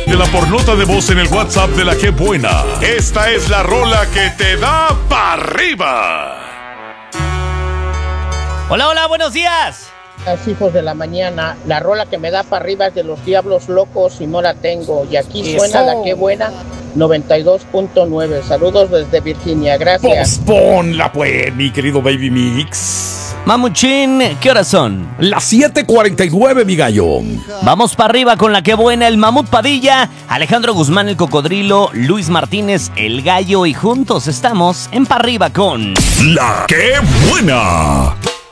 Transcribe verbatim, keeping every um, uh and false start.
la por nota de voz en el WhatsApp de La Que Buena. Esta es la rola que te da para arriba. Hola, hola, buenos días. Hijos de la mañana, la rola que me da para arriba es de Los Diablos Locos y no la tengo. Y aquí Eso. suena La Que Buena noventa y dos punto nueve. Saludos desde Virginia, gracias. Pues ponla pues, mi querido Baby Mix. Mamuchín, ¿qué horas son? Las siete cuarenta y nueve, mi gallo. Vamos para arriba con La Que Buena, el Mamut Padilla, Alejandro Guzmán, el Cocodrilo, Luis Martínez, el Gallo, y juntos estamos en Pa' Arriba con La Que Buena.